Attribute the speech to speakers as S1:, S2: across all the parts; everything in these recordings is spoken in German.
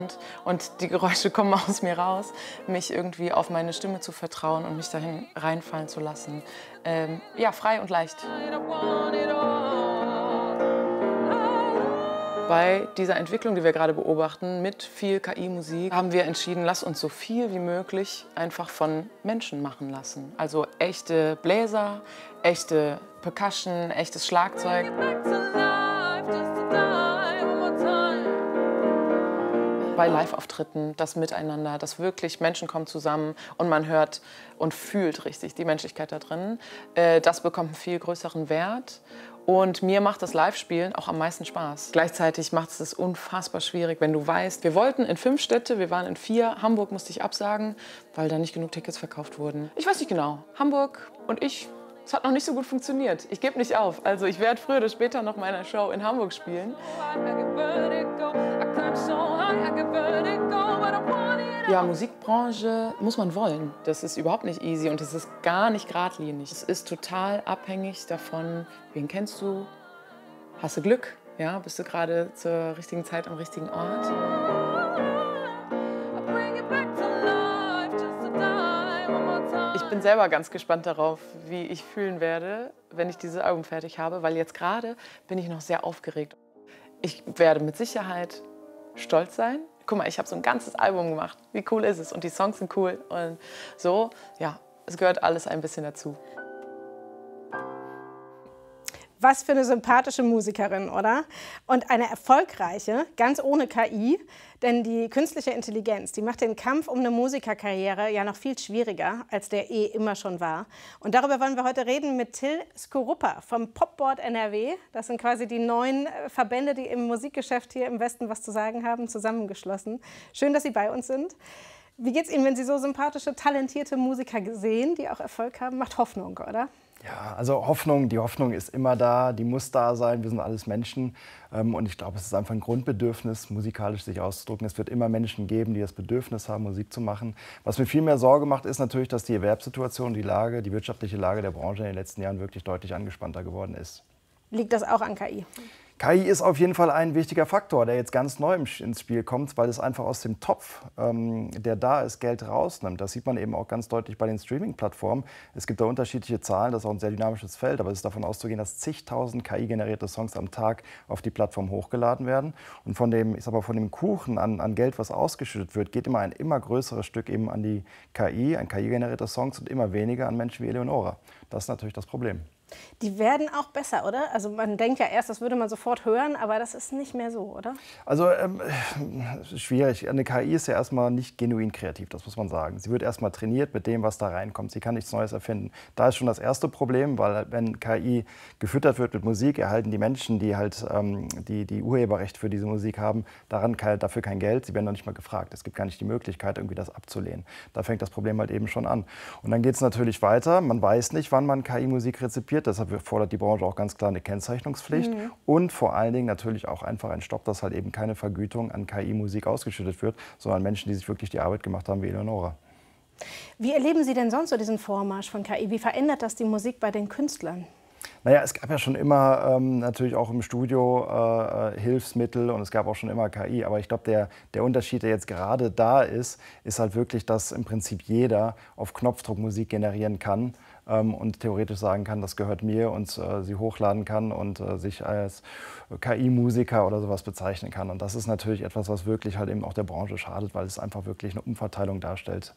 S1: Und die Geräusche kommen aus mir raus, mich irgendwie auf meine Stimme zu vertrauen und mich dahin reinfallen zu lassen. Ja, frei und leicht. Bei dieser Entwicklung, die wir gerade beobachten, mit viel KI-Musik, haben wir entschieden, lass uns so viel wie möglich einfach von Menschen machen lassen. Also echte Bläser, echte Percussion, echtes Schlagzeug. Bei Live-Auftritten, das Miteinander, dass wirklich Menschen kommen zusammen und man hört und fühlt richtig die Menschlichkeit da drin. Das bekommt einen viel größeren Wert. Und mir macht das Live-Spielen auch am meisten Spaß. Gleichzeitig macht es das unfassbar schwierig, wenn du weißt, wir wollten in 5 Städte, wir waren in 4. Hamburg musste ich absagen, weil da nicht genug Tickets verkauft wurden. Ich weiß nicht genau. Hamburg und ich, es hat noch nicht so gut funktioniert. Ich gebe nicht auf. Also ich werde früher oder später noch meine Show in Hamburg spielen. Ja, Musikbranche muss man wollen. Das ist überhaupt nicht easy und das ist gar nicht geradlinig. Es ist total abhängig davon, wen kennst du, hast du Glück, ja, bist du gerade zur richtigen Zeit am richtigen Ort. Ich bin selber ganz gespannt darauf, wie ich fühlen werde, wenn ich dieses Album fertig habe, weil jetzt gerade bin ich noch sehr aufgeregt. Ich werde mit Sicherheit stolz sein. Guck mal, ich habe so ein ganzes Album gemacht. Wie cool ist es? Und die Songs sind cool. Und so, ja, es gehört alles ein bisschen dazu.
S2: Was für eine sympathische Musikerin, oder? Und eine erfolgreiche, ganz ohne KI. Denn die künstliche Intelligenz, die macht den Kampf um eine Musikerkarriere ja noch viel schwieriger, als der immer schon war. Und darüber wollen wir heute reden mit Till Skorupa vom Popboard NRW. Das sind quasi die 9 Verbände, die im Musikgeschäft hier im Westen was zu sagen haben, zusammengeschlossen. Schön, dass Sie bei uns sind. Wie geht's Ihnen, wenn Sie so sympathische, talentierte Musiker sehen, die auch Erfolg haben? Macht Hoffnung, oder?
S3: Ja, also Hoffnung, die Hoffnung ist immer da, die muss da sein, wir sind alles Menschen. Und ich glaube, es ist einfach ein Grundbedürfnis, musikalisch sich auszudrücken. Es wird immer Menschen geben, die das Bedürfnis haben, Musik zu machen. Was mir viel mehr Sorge macht, ist natürlich, dass die Erwerbssituation, die Lage, die wirtschaftliche Lage der Branche in den letzten Jahren wirklich deutlich angespannter geworden ist.
S2: Liegt das auch an KI?
S3: KI ist auf jeden Fall ein wichtiger Faktor, der jetzt ganz neu ins Spiel kommt, weil es einfach aus dem Topf, der da ist, Geld rausnimmt. Das sieht man eben auch ganz deutlich bei den Streaming-Plattformen. Es gibt da unterschiedliche Zahlen, das ist auch ein sehr dynamisches Feld, aber es ist davon auszugehen, dass zigtausend KI-generierte Songs am Tag auf die Plattform hochgeladen werden. Und von dem, ich sag mal, von dem Kuchen an Geld, was ausgeschüttet wird, geht immer ein immer größeres Stück eben an die KI, an KI-generierte Songs und immer weniger an Menschen wie Eleonora. Das ist natürlich das Problem.
S2: Die werden auch besser, oder? Also man denkt ja erst, das würde man sofort hören, aber das ist nicht mehr so, oder?
S3: Also schwierig. Eine KI ist ja erstmal nicht genuin kreativ, das muss man sagen. Sie wird erstmal trainiert mit dem, was da reinkommt. Sie kann nichts Neues erfinden. Da ist schon das erste Problem, weil wenn KI gefüttert wird mit Musik, erhalten die Menschen, die halt die Urheberrecht für diese Musik haben, dafür kein Geld. Sie werden noch nicht mal gefragt. Es gibt gar nicht die Möglichkeit, irgendwie das abzulehnen. Da fängt das Problem halt eben schon an. Und dann geht es natürlich weiter. Man weiß nicht, wann man KI-Musik rezipiert. Deshalb fordert die Branche auch ganz klar eine Kennzeichnungspflicht und vor allen Dingen natürlich auch einfach einen Stopp, dass halt eben keine Vergütung an KI-Musik ausgeschüttet wird, sondern an Menschen, die sich wirklich die Arbeit gemacht haben, wie Eleonora.
S2: Wie erleben Sie denn sonst so diesen Vormarsch von KI? Wie verändert das die Musik bei den Künstlern?
S3: Naja, es gab ja schon immer natürlich auch im Studio Hilfsmittel und es gab auch schon immer KI. Aber ich glaube, der Unterschied, der jetzt gerade da ist halt wirklich, dass im Prinzip jeder auf Knopfdruck Musik generieren kann und theoretisch sagen kann, das gehört mir und sie hochladen kann und sich als KI-Musiker oder sowas bezeichnen kann. Und das ist natürlich etwas, was wirklich halt eben auch der Branche schadet, weil es einfach wirklich eine Umverteilung darstellt.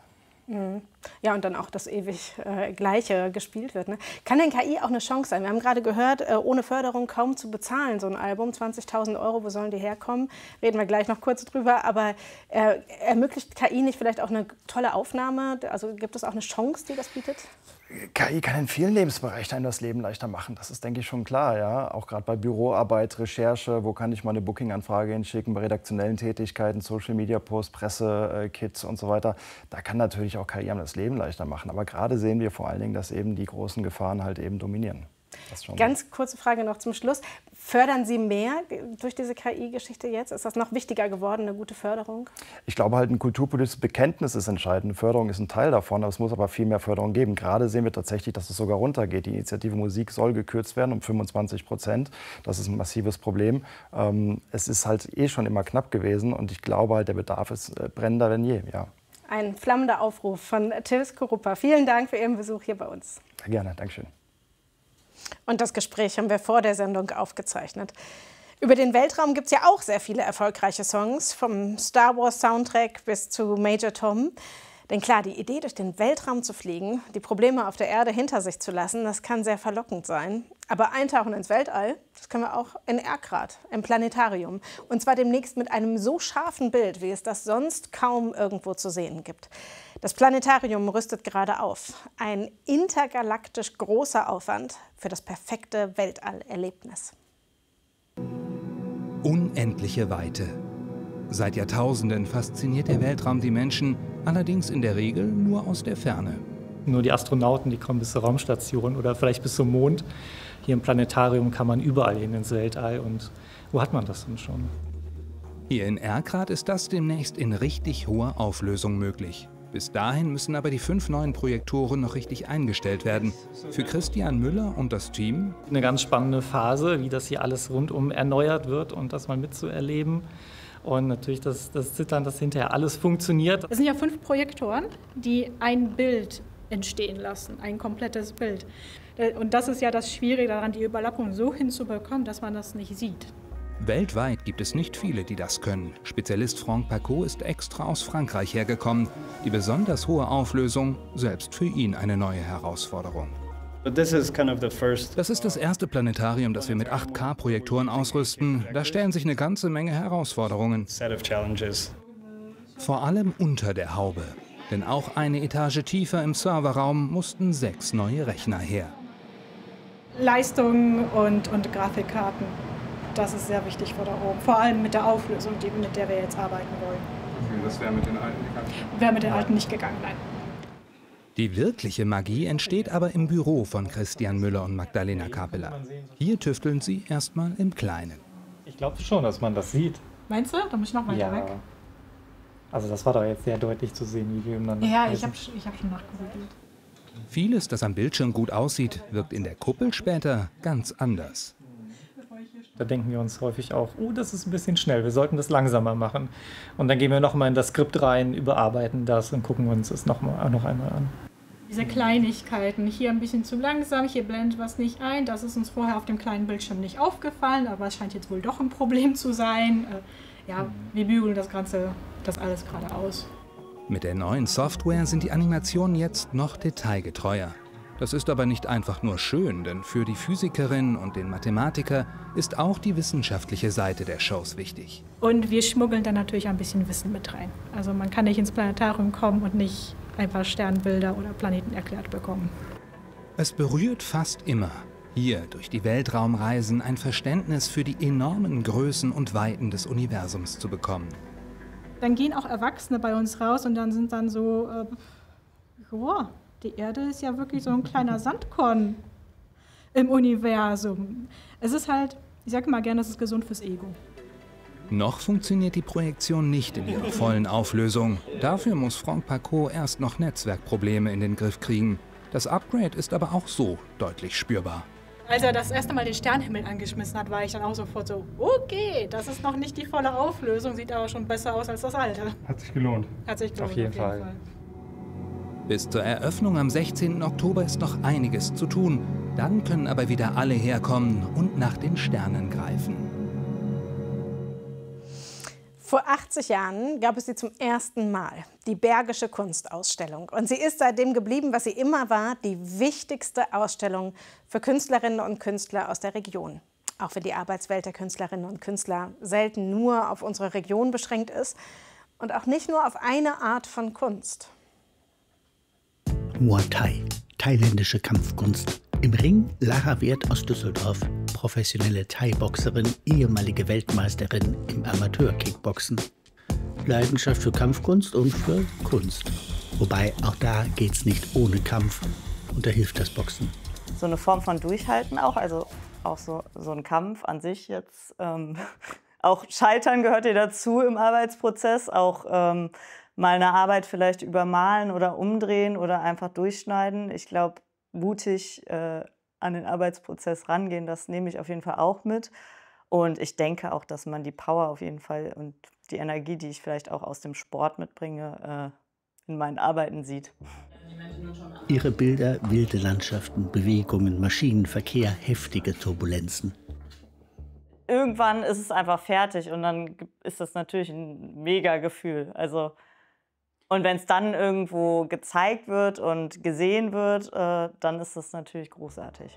S2: Ja, und dann auch das ewig Gleiche gespielt wird. Ne? Kann denn KI auch eine Chance sein? Wir haben gerade gehört, ohne Förderung kaum zu bezahlen, so ein Album. 20.000 €, wo sollen die herkommen? Reden wir gleich noch kurz drüber. Aber ermöglicht KI nicht vielleicht auch eine tolle Aufnahme? Also gibt es auch eine Chance, die das bietet?
S3: KI kann in vielen Lebensbereichen einem das Leben leichter machen. Das ist, denke ich, schon klar. Ja? Auch gerade bei Büroarbeit, Recherche, wo kann ich mal eine Booking-Anfrage hinschicken, bei redaktionellen Tätigkeiten, Social-Media-Posts, Presse-Kits und so weiter. Da kann natürlich auch KI einem das Leben leichter machen. Aber gerade sehen wir vor allen Dingen, dass eben die großen Gefahren halt eben dominieren.
S2: Ganz kurze Frage noch zum Schluss. Fördern Sie mehr durch diese KI-Geschichte jetzt? Ist das noch wichtiger geworden, eine gute Förderung?
S3: Ich glaube halt, ein kulturpolitisches Bekenntnis ist entscheidend. Förderung ist ein Teil davon, aber es muss aber viel mehr Förderung geben. Gerade sehen wir tatsächlich, dass es sogar runtergeht. Die Initiative Musik soll gekürzt werden um 25%. Das ist ein massives Problem. Es ist halt schon immer knapp gewesen und ich glaube halt, der Bedarf ist brennender denn je. Ja.
S2: Ein flammender Aufruf von Till Skorupa. Vielen Dank für Ihren Besuch hier bei uns.
S3: Sehr gerne, Dankeschön.
S2: Und das Gespräch haben wir vor der Sendung aufgezeichnet. Über den Weltraum gibt es ja auch sehr viele erfolgreiche Songs, vom Star Wars Soundtrack bis zu Major Tom. Denn klar, die Idee, durch den Weltraum zu fliegen, die Probleme auf der Erde hinter sich zu lassen, das kann sehr verlockend sein. Aber eintauchen ins Weltall, das können wir auch in Erkrath, im Planetarium. Und zwar demnächst mit einem so scharfen Bild, wie es das sonst kaum irgendwo zu sehen gibt. Das Planetarium rüstet gerade auf. Ein intergalaktisch großer Aufwand für das perfekte Weltallerlebnis.
S4: Unendliche Weite. Seit Jahrtausenden fasziniert der Weltraum die Menschen, allerdings in der Regel nur aus der Ferne.
S5: Nur die Astronauten, die kommen bis zur Raumstation oder vielleicht bis zum Mond. Hier im Planetarium kann man überall hin ins Weltall. Und wo hat man das denn schon?
S4: Hier in Erkrath ist das demnächst in richtig hoher Auflösung möglich. Bis dahin müssen aber die 5 neuen Projektoren noch richtig eingestellt werden. Für Christian Müller und das Team
S5: eine ganz spannende Phase, wie das hier alles rundum erneuert wird und das mal mitzuerleben. Und natürlich das Zittern, dass hinterher alles funktioniert.
S6: Es sind ja 5 Projektoren, die ein Bild entstehen lassen, ein komplettes Bild. Und das ist ja das Schwierige daran, die Überlappung so hinzubekommen, dass man das nicht sieht.
S4: Weltweit gibt es nicht viele, die das können. Spezialist Franck Pacot ist extra aus Frankreich hergekommen. Die besonders hohe Auflösung, selbst für ihn eine neue Herausforderung. Das ist das erste Planetarium, das wir mit 8K-Projektoren ausrüsten. Da stellen sich eine ganze Menge Herausforderungen. Vor allem unter der Haube. Denn auch eine Etage tiefer im Serverraum mussten 6 neue Rechner her.
S6: Leistung und Grafikkarten, das ist sehr wichtig vor da oben. Vor allem mit der Auflösung, mit der wir jetzt arbeiten wollen.
S7: Okay, das wäre mit den alten gegangen?
S6: Wäre mit den alten nicht gegangen, nein.
S4: Die wirkliche Magie entsteht aber im Büro von Christian Müller und Magdalena Kappeler. Hier tüfteln sie erstmal im Kleinen.
S5: Ich glaube schon, dass man das sieht.
S6: Meinst du? Da muss ich noch weiter weg.
S5: Also das war doch jetzt sehr deutlich zu sehen, wie wir dann.
S6: Ja, ich hab schon nachgegoogelt.
S4: Vieles, das am Bildschirm gut aussieht, wirkt in der Kuppel später ganz anders.
S5: Da denken wir uns häufig auch, oh, das ist ein bisschen schnell, wir sollten das langsamer machen. Und dann gehen wir noch mal in das Skript rein, überarbeiten das und gucken uns das noch einmal an.
S6: Diese Kleinigkeiten, hier ein bisschen zu langsam, hier blendet was nicht ein. Das ist uns vorher auf dem kleinen Bildschirm nicht aufgefallen, aber es scheint jetzt wohl doch ein Problem zu sein. Ja, wir bügeln das alles gerade aus.
S4: Mit der neuen Software sind die Animationen jetzt noch detailgetreuer. Das ist aber nicht einfach nur schön, denn für die Physikerin und den Mathematiker ist auch die wissenschaftliche Seite der Shows wichtig.
S6: Und wir schmuggeln dann natürlich ein bisschen Wissen mit rein. Also man kann nicht ins Planetarium kommen und nicht einfach Sternbilder oder Planeten erklärt bekommen.
S4: Es berührt fast immer, hier durch die Weltraumreisen ein Verständnis für die enormen Größen und Weiten des Universums zu bekommen.
S6: Dann gehen auch Erwachsene bei uns raus und dann sind dann so, die Erde ist ja wirklich so ein kleiner Sandkorn im Universum. Es ist halt, ich sage mal gerne, es ist gesund fürs Ego.
S4: Noch funktioniert die Projektion nicht in ihrer vollen Auflösung. Dafür muss Franck Pacot erst noch Netzwerkprobleme in den Griff kriegen. Das Upgrade ist aber auch so deutlich spürbar.
S6: Als er das erste Mal den Sternenhimmel angeschmissen hat, war ich dann auch sofort so, okay, das ist noch nicht die volle Auflösung, sieht aber schon besser aus als das alte.
S7: Hat sich gelohnt.
S6: Hat sich gelohnt,
S5: auf jeden Fall.
S4: Bis zur Eröffnung am 16. Oktober ist noch einiges zu tun. Dann können aber wieder alle herkommen und nach den Sternen greifen.
S2: Vor 80 Jahren gab es sie zum ersten Mal, die Bergische Kunstausstellung. Und sie ist seitdem geblieben, was sie immer war, die wichtigste Ausstellung für Künstlerinnen und Künstler aus der Region. Auch wenn die Arbeitswelt der Künstlerinnen und Künstler selten nur auf unsere Region beschränkt ist und auch nicht nur auf eine Art von Kunst.
S8: Muay Thai, thailändische Kampfkunst. Im Ring Lara Wert aus Düsseldorf, professionelle Thai-Boxerin, ehemalige Weltmeisterin im Amateur-Kickboxen. Leidenschaft für Kampfkunst und für Kunst. Wobei, auch da geht's nicht ohne Kampf und da hilft das Boxen.
S9: so eine Form von Durchhalten auch, also auch so ein Kampf an sich jetzt. Auch Scheitern gehört ja dazu im Arbeitsprozess, auch mal eine Arbeit vielleicht übermalen oder umdrehen oder einfach durchschneiden. Ich glaube, mutig an den Arbeitsprozess rangehen, das nehme ich auf jeden Fall auch mit. Und ich denke auch, dass man die Power auf jeden Fall und die Energie, die ich vielleicht auch aus dem Sport mitbringe, in meinen Arbeiten sieht.
S8: Ihre Bilder, wilde Landschaften, Bewegungen, Maschinenverkehr, heftige Turbulenzen.
S9: Irgendwann ist es einfach fertig und dann ist das natürlich ein mega Gefühl. Also, und wenn es dann irgendwo gezeigt wird und gesehen wird, dann ist das natürlich großartig.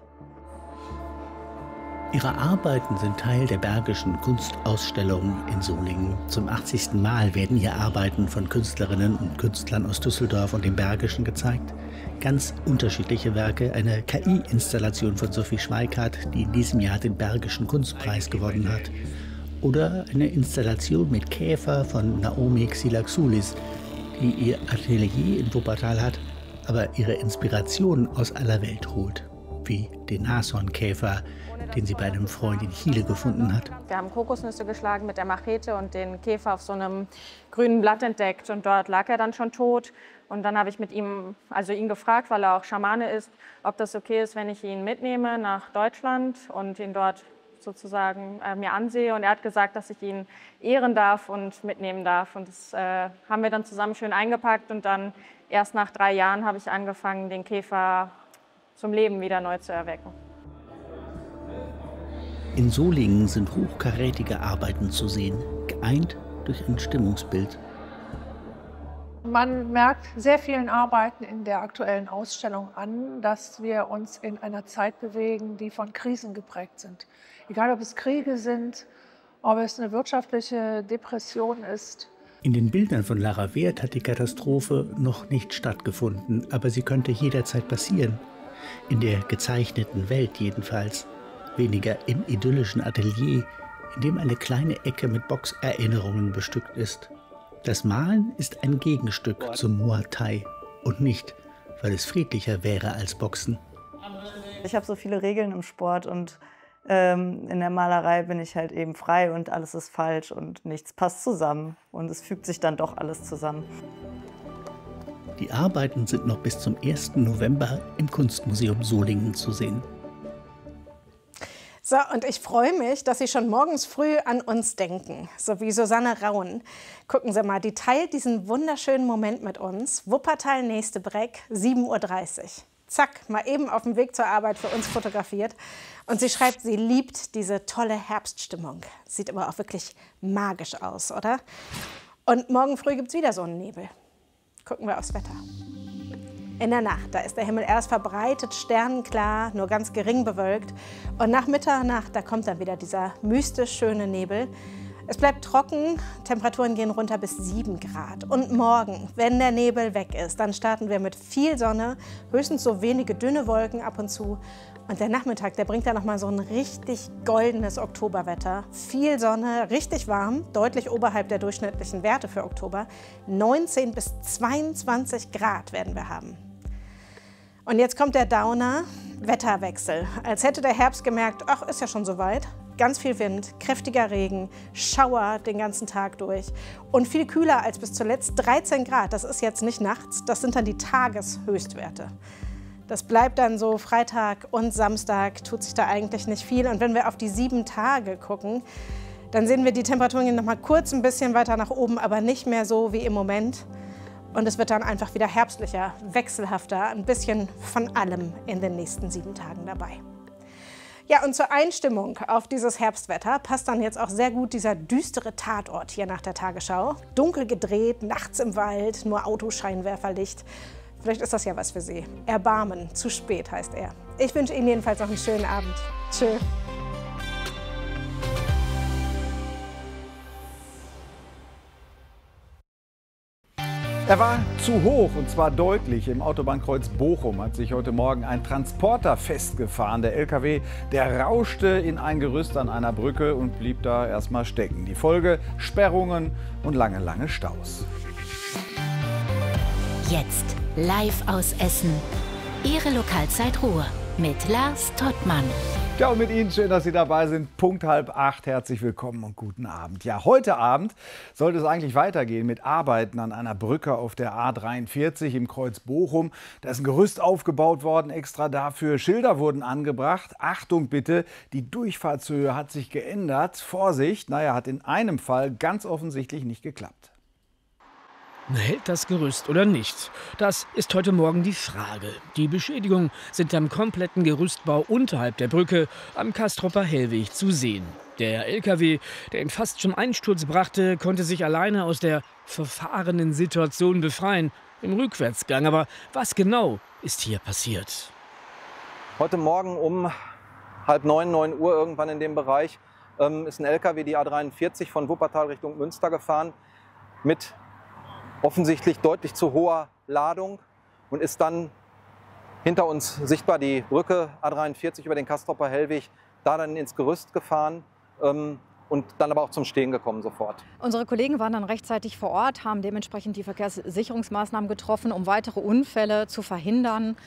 S8: Ihre Arbeiten sind Teil der Bergischen Kunstausstellung in Solingen. Zum 80. Mal werden hier Arbeiten von Künstlerinnen und Künstlern aus Düsseldorf und dem Bergischen gezeigt. Ganz unterschiedliche Werke, eine KI-Installation von Sophie Schweikart, die in diesem Jahr den Bergischen Kunstpreis gewonnen hat. Oder eine Installation mit Käfer von Naomi Xylaxoulis, die ihr Atelier in Wuppertal hat, aber ihre Inspirationen aus aller Welt holt. Wie den Nashornkäfer, den sie bei einem Freund in Chile gefunden hat.
S10: Wir haben Kokosnüsse geschlagen mit der Machete und den Käfer auf so einem grünen Blatt entdeckt. Und dort lag er dann schon tot. Und dann habe ich mit ihm, also ihn gefragt, weil er auch Schamane ist, ob das okay ist, wenn ich ihn mitnehme nach Deutschland und ihn dort sozusagen mir ansehe. Und er hat gesagt, dass ich ihn ehren darf und mitnehmen darf. Und das haben wir dann zusammen schön eingepackt. Und dann erst nach 3 Jahren habe ich angefangen, den Käfer zum Leben wieder neu zu erwecken.
S8: In Solingen sind hochkarätige Arbeiten zu sehen, geeint durch ein Stimmungsbild.
S11: Man merkt sehr vielen Arbeiten in der aktuellen Ausstellung an, dass wir uns in einer Zeit bewegen, die von Krisen geprägt sind. Egal, ob es Kriege sind, ob es eine wirtschaftliche Depression ist.
S8: In den Bildern von Lara Wert hat die Katastrophe noch nicht stattgefunden, aber sie könnte jederzeit passieren. In der gezeichneten Welt jedenfalls. Weniger im idyllischen Atelier, in dem eine kleine Ecke mit Boxerinnerungen bestückt ist. Das Malen ist ein Gegenstück zum Muay Thai und nicht, weil es friedlicher wäre als Boxen.
S9: Ich habe so viele Regeln im Sport und in der Malerei bin ich halt eben frei und alles ist falsch und nichts passt zusammen. Und es fügt sich dann doch alles zusammen.
S8: Die Arbeiten sind noch bis zum 1. November im Kunstmuseum Solingen zu sehen.
S2: So, und ich freue mich, dass Sie schon morgens früh an uns denken, so wie Susanne Raun. Gucken Sie mal, die teilt diesen wunderschönen Moment mit uns. Wuppertal, nächste Breck, 7:30 Uhr. Zack, mal eben auf dem Weg zur Arbeit für uns fotografiert. Und sie schreibt, sie liebt diese tolle Herbststimmung. Sieht aber auch wirklich magisch aus, oder? Und morgen früh gibt es wieder so einen Nebel. Gucken wir aufs Wetter. In der Nacht, da ist der Himmel erst verbreitet, sternenklar, nur ganz gering bewölkt. Und nach Mitternacht, da kommt dann wieder dieser mystisch schöne Nebel. Es bleibt trocken, Temperaturen gehen runter bis 7 Grad. Und morgen, wenn der Nebel weg ist, dann starten wir mit viel Sonne, höchstens so wenige dünne Wolken ab und zu. Und der Nachmittag, der bringt dann nochmal so ein richtig goldenes Oktoberwetter. Viel Sonne, richtig warm, deutlich oberhalb der durchschnittlichen Werte für Oktober. 19 bis 22 Grad werden wir haben. Und jetzt kommt der Downer, Wetterwechsel. Als hätte der Herbst gemerkt, ach, ist ja schon soweit. Ganz viel Wind, kräftiger Regen, Schauer den ganzen Tag durch und viel kühler als bis zuletzt 13 Grad. Das ist jetzt nicht nachts, das sind dann die Tageshöchstwerte. Das bleibt dann so Freitag und Samstag, tut sich da eigentlich nicht viel. Und wenn wir auf die 7 Tage gucken, dann sehen wir die Temperaturen noch mal kurz ein bisschen weiter nach oben, aber nicht mehr so wie im Moment. Und es wird dann einfach wieder herbstlicher, wechselhafter, ein bisschen von allem in den nächsten 7 Tagen dabei. Ja, und zur Einstimmung auf dieses Herbstwetter passt dann jetzt auch sehr gut dieser düstere Tatort hier nach der Tagesschau. Dunkel gedreht, nachts im Wald, nur Autoscheinwerferlicht. Vielleicht ist das ja was für Sie. Erbarmen, zu spät heißt er. Ich wünsche Ihnen jedenfalls noch einen schönen Abend. Tschö.
S12: Er war zu hoch, und zwar deutlich. Im Autobahnkreuz Bochum hat sich heute Morgen ein Transporter festgefahren. Der LKW, der rauschte in ein Gerüst an einer Brücke und blieb da erstmal stecken. Die Folge: Sperrungen und lange, lange Staus.
S13: Jetzt live aus Essen. Ihre Lokalzeit Ruhr. mit Lars Tottmann.
S12: Ja, und mit Ihnen schön, dass Sie dabei sind. Punkt 7:30. Herzlich willkommen und guten Abend. Ja, heute Abend sollte es eigentlich weitergehen mit Arbeiten an einer Brücke auf der A43 im Kreuz Bochum. Da ist ein Gerüst aufgebaut worden, extra dafür. Schilder wurden angebracht. Achtung bitte, die Durchfahrtshöhe hat sich geändert. Vorsicht, naja, hat in einem Fall ganz offensichtlich nicht geklappt.
S14: Hält das Gerüst oder nicht? Das ist heute Morgen die Frage. Die Beschädigungen sind am kompletten Gerüstbau unterhalb der Brücke am Castropper Hellweg zu sehen. Der LKW, der ihn fast zum Einsturz brachte, konnte sich alleine aus der verfahrenen Situation befreien, im Rückwärtsgang. Aber was genau ist hier passiert?
S15: Heute Morgen um 8:30, 9 Uhr irgendwann in dem Bereich ist ein LKW die A43 von Wuppertal Richtung Münster gefahren mit offensichtlich deutlich zu hoher Ladung und ist dann hinter uns sichtbar die Brücke A43 über den Castropper Hellweg da dann ins Gerüst gefahren und dann aber auch zum Stehen gekommen sofort.
S16: Unsere Kollegen waren dann rechtzeitig vor Ort, haben dementsprechend die Verkehrssicherungsmaßnahmen getroffen, um weitere Unfälle zu verhindern.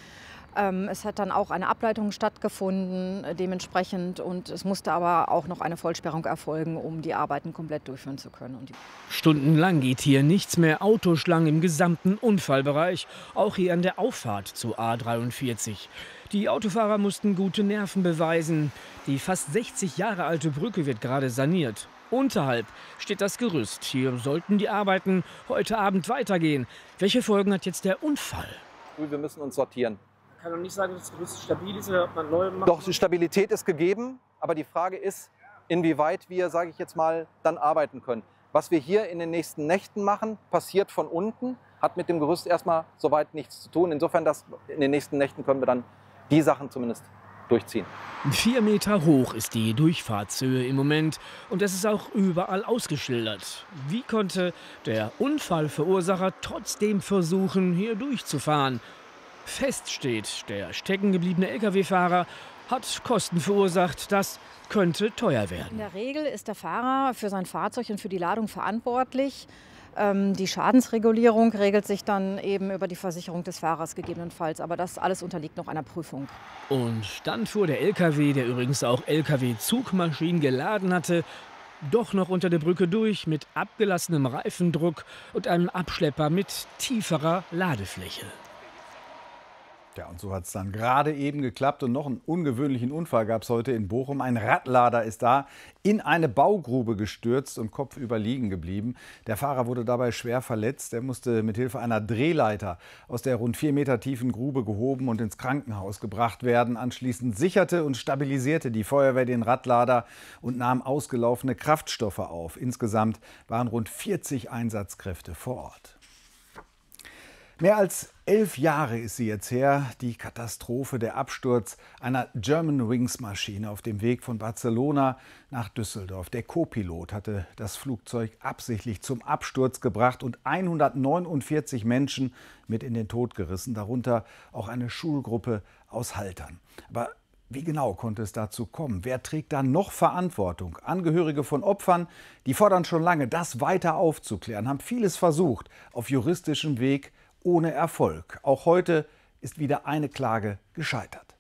S16: Es hat dann auch eine Ableitung stattgefunden dementsprechend und es musste aber auch noch eine Vollsperrung erfolgen, um die Arbeiten komplett durchführen zu können.
S14: Stundenlang geht hier nichts mehr, Autoschlangen im gesamten Unfallbereich, auch hier an der Auffahrt zu A43. Die Autofahrer mussten gute Nerven beweisen. Die fast 60 Jahre alte Brücke wird gerade saniert. Unterhalb steht das Gerüst. Hier sollten die Arbeiten heute Abend weitergehen. Welche Folgen hat jetzt der Unfall?
S15: Wir müssen uns sortieren.
S17: Man kann doch nicht sagen, dass das Gerüst stabil ist oder ob man neu macht.
S15: Doch, die Stabilität ist gegeben, aber die Frage ist, inwieweit wir, sage ich jetzt mal, dann arbeiten können. Was wir hier in den nächsten Nächten machen, passiert von unten, hat mit dem Gerüst erstmal soweit nichts zu tun. Insofern, in den nächsten Nächten können wir dann die Sachen zumindest durchziehen.
S14: 4 Meter hoch ist die Durchfahrtshöhe im Moment und es ist auch überall ausgeschildert. Wie konnte der Unfallverursacher trotzdem versuchen, hier durchzufahren? Fest steht, der steckengebliebene Lkw-Fahrer hat Kosten verursacht. Das könnte teuer werden.
S16: In der Regel ist der Fahrer für sein Fahrzeug und für die Ladung verantwortlich. Die Schadensregulierung regelt sich dann eben über die Versicherung des Fahrers gegebenenfalls. Aber das alles unterliegt noch einer Prüfung.
S14: Und dann fuhr der Lkw, der übrigens auch Lkw-Zugmaschinen geladen hatte, doch noch unter der Brücke durch mit abgelassenem Reifendruck und einem Abschlepper mit tieferer Ladefläche.
S12: Ja, und so hat es dann gerade eben geklappt. Und noch einen ungewöhnlichen Unfall gab es heute in Bochum. Ein Radlader ist da in eine Baugrube gestürzt und kopfüber liegen geblieben. Der Fahrer wurde dabei schwer verletzt. Er musste mit Hilfe einer Drehleiter aus der rund 4 Meter tiefen Grube gehoben und ins Krankenhaus gebracht werden. Anschließend sicherte und stabilisierte die Feuerwehr den Radlader und nahm ausgelaufene Kraftstoffe auf. Insgesamt waren rund 40 Einsatzkräfte vor Ort. Mehr als 11 Jahre ist sie jetzt her, die Katastrophe, der Absturz einer Germanwings-Maschine auf dem Weg von Barcelona nach Düsseldorf. Der Co-Pilot hatte das Flugzeug absichtlich zum Absturz gebracht und 149 Menschen mit in den Tod gerissen, darunter auch eine Schulgruppe aus Haltern. Aber wie genau konnte es dazu kommen? Wer trägt da noch Verantwortung? Angehörige von Opfern, die fordern schon lange, das weiter aufzuklären, haben vieles versucht, auf juristischem Weg, ohne Erfolg. Auch heute ist wieder eine Klage gescheitert.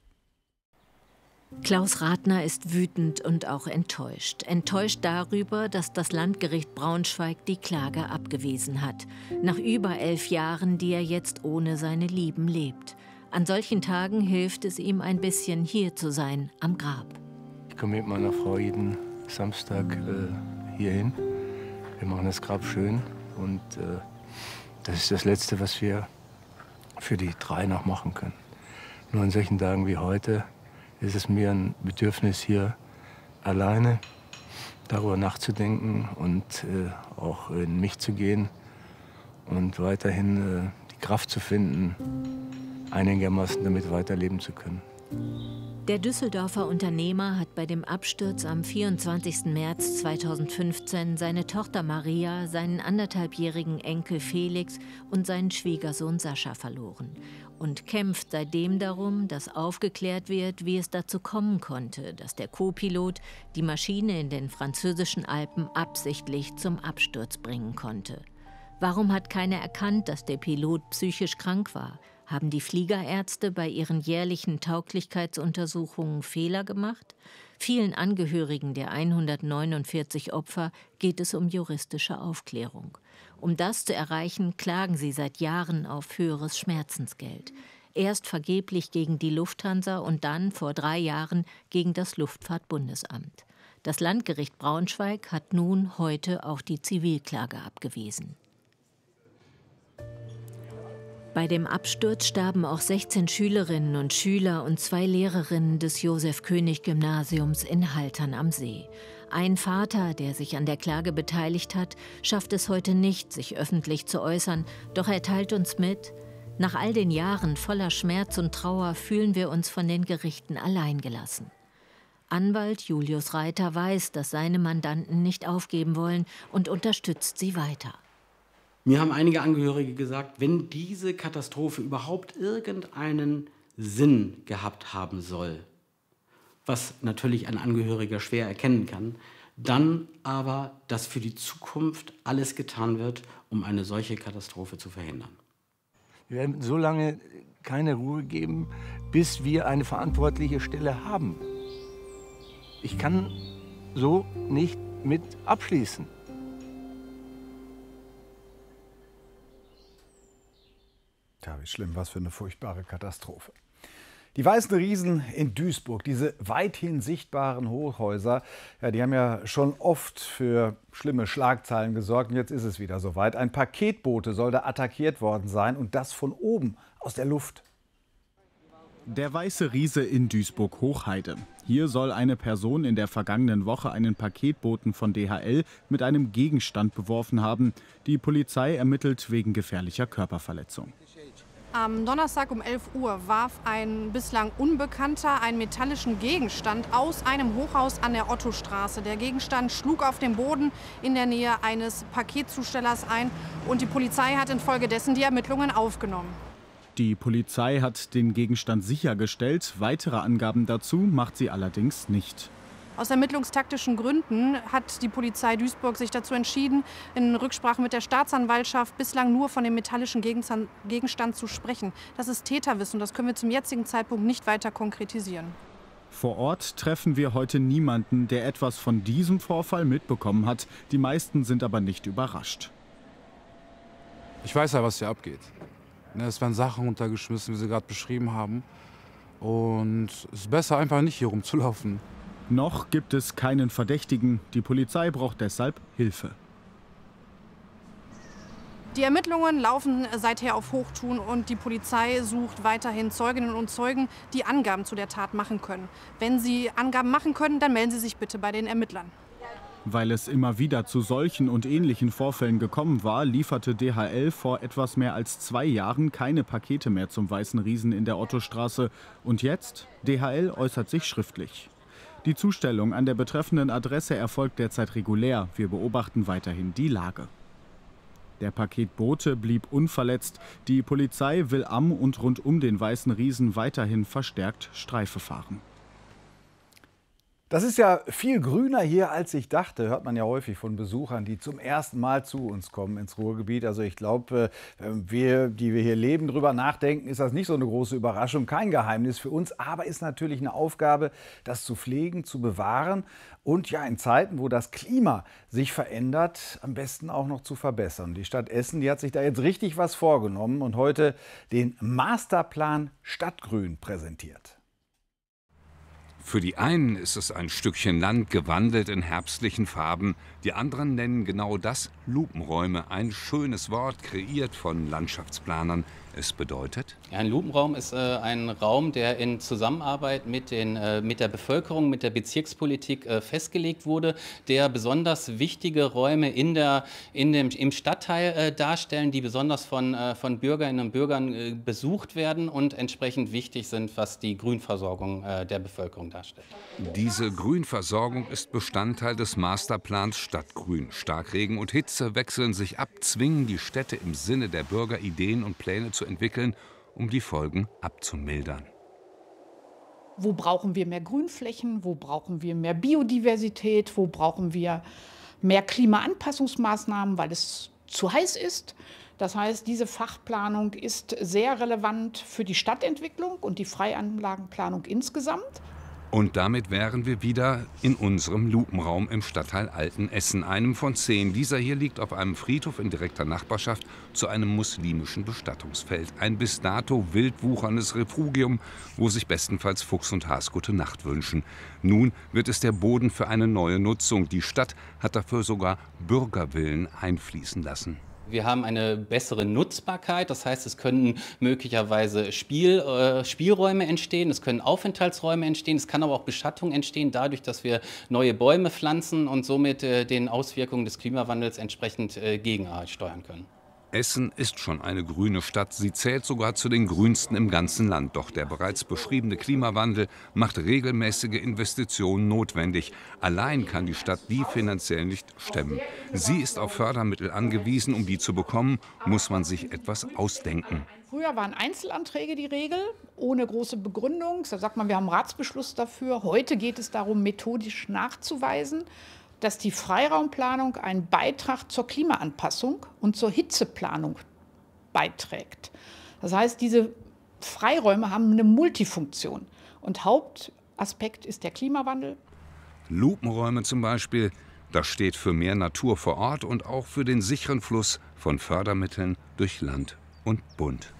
S13: Klaus Rathner ist wütend und auch enttäuscht. Enttäuscht darüber, dass das Landgericht Braunschweig die Klage abgewiesen hat. Nach über 11 Jahren, die er jetzt ohne seine Lieben lebt. An solchen Tagen hilft es ihm ein bisschen, hier zu sein, am Grab.
S18: Ich komme mit meiner Frau jeden Samstag hier hin. Wir machen das Grab schön und das ist das Letzte, was wir für die 3 noch machen können. Nur an solchen Tagen wie heute ist es mir ein Bedürfnis, hier alleine darüber nachzudenken und auch in mich zu gehen und weiterhin die Kraft zu finden, einigermaßen damit weiterleben zu können.
S13: Der Düsseldorfer Unternehmer hat bei dem Absturz am 24. März 2015 seine Tochter Maria, seinen 1,5-jährigen Enkel Felix und seinen Schwiegersohn Sascha verloren und kämpft seitdem darum, dass aufgeklärt wird, wie es dazu kommen konnte, dass der Co-Pilot die Maschine in den französischen Alpen absichtlich zum Absturz bringen konnte. Warum hat keiner erkannt, dass der Pilot psychisch krank war? Haben die Fliegerärzte bei ihren jährlichen Tauglichkeitsuntersuchungen Fehler gemacht? Vielen Angehörigen der 149 Opfer geht es um juristische Aufklärung. Um das zu erreichen, klagen sie seit Jahren auf höheres Schmerzensgeld. Erst vergeblich gegen die Lufthansa und dann vor 3 Jahren gegen das Luftfahrtbundesamt. Das Landgericht Braunschweig hat nun heute auch die Zivilklage abgewiesen. Bei dem Absturz starben auch 16 Schülerinnen und Schüler und 2 Lehrerinnen des Josef-König-Gymnasiums in Haltern am See. Ein Vater, der sich an der Klage beteiligt hat, schafft es heute nicht, sich öffentlich zu äußern, doch er teilt uns mit: Nach all den Jahren voller Schmerz und Trauer fühlen wir uns von den Gerichten alleingelassen. Anwalt Julius Reiter weiß, dass seine Mandanten nicht aufgeben wollen und unterstützt sie weiter.
S19: Mir haben einige Angehörige gesagt, wenn diese Katastrophe überhaupt irgendeinen Sinn gehabt haben soll, was natürlich ein Angehöriger schwer erkennen kann, dann aber, dass für die Zukunft alles getan wird, um eine solche Katastrophe zu verhindern.
S18: Wir werden so lange keine Ruhe geben, bis wir eine verantwortliche Stelle haben. Ich kann so nicht mit abschließen.
S12: Tja, wie schlimm, was für eine furchtbare Katastrophe. Die Weißen Riesen in Duisburg, diese weithin sichtbaren Hochhäuser, ja, die haben ja schon oft für schlimme Schlagzeilen gesorgt. Und jetzt ist es wieder soweit. Ein Paketbote soll da attackiert worden sein und das von oben, aus der Luft.
S20: Der Weiße Riese in Duisburg-Hochheide. Hier soll eine Person in der vergangenen Woche einen Paketboten von DHL mit einem Gegenstand beworfen haben. Die Polizei ermittelt wegen gefährlicher Körperverletzung.
S21: Am Donnerstag um 11 Uhr warf ein bislang Unbekannter einen metallischen Gegenstand aus einem Hochhaus an der Ottostraße. Der Gegenstand schlug auf den Boden in der Nähe eines Paketzustellers ein und die Polizei hat infolgedessen die Ermittlungen aufgenommen.
S20: Die Polizei hat den Gegenstand sichergestellt. Weitere Angaben dazu macht sie allerdings nicht.
S21: Aus ermittlungstaktischen Gründen hat die Polizei Duisburg sich dazu entschieden, in Rücksprache mit der Staatsanwaltschaft bislang nur von dem metallischen Gegenstand zu sprechen. Das ist Täterwissen und das können wir zum jetzigen Zeitpunkt nicht weiter konkretisieren.
S20: Vor Ort treffen wir heute niemanden, der etwas von diesem Vorfall mitbekommen hat. Die meisten sind aber nicht überrascht.
S7: Ich weiß ja, was hier abgeht. Es werden Sachen runtergeschmissen, wie Sie gerade beschrieben haben. Und es ist besser, einfach nicht hier rumzulaufen.
S20: Noch gibt es keinen Verdächtigen. Die Polizei braucht deshalb Hilfe.
S21: Die Ermittlungen laufen seither auf Hochtouren und die Polizei sucht weiterhin Zeuginnen und Zeugen, die Angaben zu der Tat machen können. Wenn Sie Angaben machen können, dann melden Sie sich bitte bei den Ermittlern.
S20: Weil es immer wieder zu solchen und ähnlichen Vorfällen gekommen war, lieferte DHL vor etwas mehr als 2 Jahren keine Pakete mehr zum Weißen Riesen in der Ottostraße. Und jetzt? DHL äußert sich schriftlich. Die Zustellung an der betreffenden Adresse erfolgt derzeit regulär. Wir beobachten weiterhin die Lage. Der Paketbote blieb unverletzt. Die Polizei will am und rund um den Weißen Riesen weiterhin verstärkt Streife fahren.
S12: Das ist ja viel grüner hier, als ich dachte, hört man ja häufig von Besuchern, die zum ersten Mal zu uns kommen ins Ruhrgebiet. Also ich glaube, wir, die wir hier leben, drüber nachdenken, ist das nicht so eine große Überraschung, kein Geheimnis für uns, aber ist natürlich eine Aufgabe, das zu pflegen, zu bewahren und ja in Zeiten, wo das Klima sich verändert, am besten auch noch zu verbessern. Die Stadt Essen, die hat sich da jetzt richtig was vorgenommen und heute den Masterplan Stadtgrün präsentiert.
S22: Für die einen ist es ein Stückchen Land gewandelt in herbstlichen Farben. Die anderen nennen genau das Lupenräume. Ein schönes Wort, kreiert von Landschaftsplanern. Es bedeutet?
S23: Ja, ein Lupenraum ist ein Raum, der in Zusammenarbeit mit der Bevölkerung, mit der Bezirkspolitik festgelegt wurde, der besonders wichtige Räume im Stadtteil darstellen, die besonders von Bürgerinnen und Bürgern besucht werden und entsprechend wichtig sind, was die Grünversorgung der Bevölkerung darstellt.
S22: Diese Grünversorgung ist Bestandteil des Masterplans Stadtgrün. Starkregen und Hitze wechseln sich ab, zwingen die Städte im Sinne der Bürger Ideen und Pläne zu entwickeln, um die Folgen abzumildern.
S24: Wo brauchen wir mehr Grünflächen? Wo brauchen wir mehr Biodiversität? Wo brauchen wir mehr Klimaanpassungsmaßnahmen, weil es zu heiß ist. Das heißt, diese Fachplanung ist sehr relevant für die Stadtentwicklung und die Freianlagenplanung insgesamt.
S22: Und damit wären wir wieder in unserem Lupenraum im Stadtteil Altenessen, einem von 10. Dieser hier liegt auf einem Friedhof in direkter Nachbarschaft zu einem muslimischen Bestattungsfeld. Ein bis dato wild wucherndes Refugium, wo sich bestenfalls Fuchs und Has gute Nacht wünschen. Nun wird es der Boden für eine neue Nutzung. Die Stadt hat dafür sogar Bürgerwillen einfließen lassen.
S23: Wir haben eine bessere Nutzbarkeit, das heißt, es können möglicherweise Spielräume entstehen, es können Aufenthaltsräume entstehen, es kann aber auch Beschattung entstehen, dadurch, dass wir neue Bäume pflanzen und somit den Auswirkungen des Klimawandels entsprechend gegensteuern können.
S22: Essen ist schon eine grüne Stadt. Sie zählt sogar zu den grünsten im ganzen Land. Doch der bereits beschriebene Klimawandel macht regelmäßige Investitionen notwendig. Allein kann die Stadt die finanziell nicht stemmen. Sie ist auf Fördermittel angewiesen. Um die zu bekommen, muss man sich etwas ausdenken.
S24: Früher waren Einzelanträge die Regel, ohne große Begründung. Da sagt man, wir haben einen Ratsbeschluss dafür. Heute geht es darum, methodisch nachzuweisen, dass die Freiraumplanung einen Beitrag zur Klimaanpassung und zur Hitzeplanung beiträgt. Das heißt, diese Freiräume haben eine Multifunktion. Und Hauptaspekt ist der Klimawandel.
S22: Lupenräume zum Beispiel, das steht für mehr Natur vor Ort und auch für den sicheren Fluss von Fördermitteln durch Land und Bund.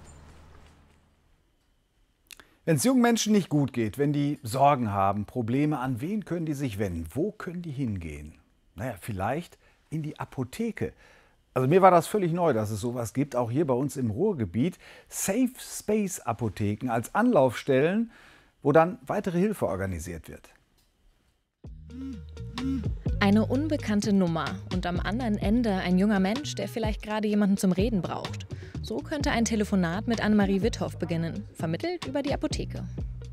S12: Wenn es jungen Menschen nicht gut geht, wenn die Sorgen haben, Probleme, an wen können die sich wenden? Wo können die hingehen? Naja, vielleicht in die Apotheke. Also mir war das völlig neu, dass es sowas gibt, auch hier bei uns im Ruhrgebiet. Safe Space Apotheken als Anlaufstellen, wo dann weitere Hilfe organisiert wird.
S1: Eine unbekannte Nummer und am anderen Ende ein junger Mensch, der vielleicht gerade jemanden zum Reden braucht. So könnte ein Telefonat mit Annemarie Witthoff beginnen, vermittelt über die Apotheke.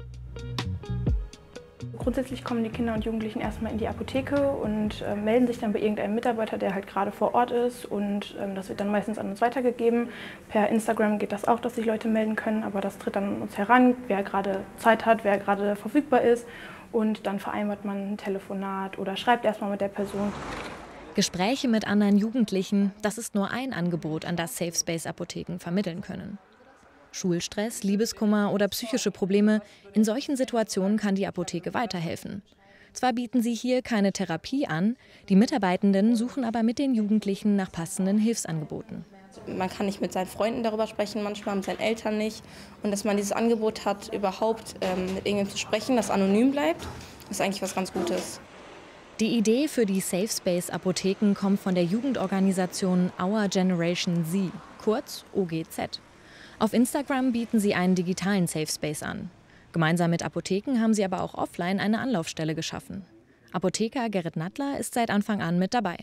S3: Grundsätzlich kommen die Kinder und Jugendlichen erstmal in die Apotheke und melden sich dann bei irgendeinem Mitarbeiter, der halt gerade vor Ort ist. Und das wird dann meistens an uns weitergegeben. Per Instagram geht das auch, dass sich Leute melden können, aber das tritt dann an uns heran, wer gerade Zeit hat, wer gerade verfügbar ist. Und dann vereinbart man ein Telefonat oder schreibt erstmal mit der Person.
S1: Gespräche mit anderen Jugendlichen, das ist nur ein Angebot, an das Safe Space Apotheken vermitteln können. Schulstress, Liebeskummer oder psychische Probleme, in solchen Situationen kann die Apotheke weiterhelfen. Zwar bieten sie hier keine Therapie an, die Mitarbeitenden suchen aber mit den Jugendlichen nach passenden Hilfsangeboten.
S5: Man kann nicht mit seinen Freunden darüber sprechen, manchmal mit seinen Eltern nicht. Und dass man dieses Angebot hat, überhaupt mit irgendjemandem zu sprechen, das anonym bleibt, ist eigentlich was ganz Gutes.
S1: Die Idee für die Safe Space Apotheken kommt von der Jugendorganisation Our Generation Z, kurz OGZ. Auf Instagram bieten sie einen digitalen Safe Space an. Gemeinsam mit Apotheken haben sie aber auch offline eine Anlaufstelle geschaffen. Apotheker Gerrit Nattler ist seit Anfang an mit dabei.